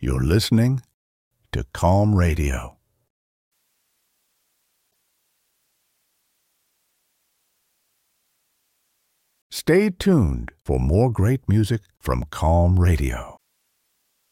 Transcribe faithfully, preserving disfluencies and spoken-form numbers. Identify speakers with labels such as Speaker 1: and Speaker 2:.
Speaker 1: You're listening to Calm Radio. Stay tuned for more great music from Calm Radio.